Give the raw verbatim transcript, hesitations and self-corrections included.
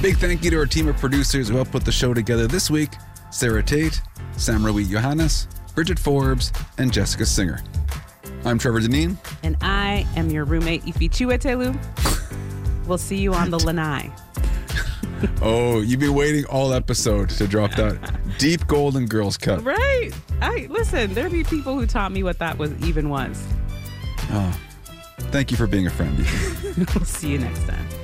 Big thank you to our team of producers who helped put the show together this week. Sarah Tate, Sam Rui Johannes, Bridget Forbes, and Jessica Singer. I'm Trevor Deneen. And I am your roommate, Ifi Chiwetelu. We'll see you on the lanai. Oh, you've been waiting all episode to drop that deep Golden Girls cut. Right. I listen, there be people who taught me what that was even was. Oh, thank you for being a friend. We'll see you next time.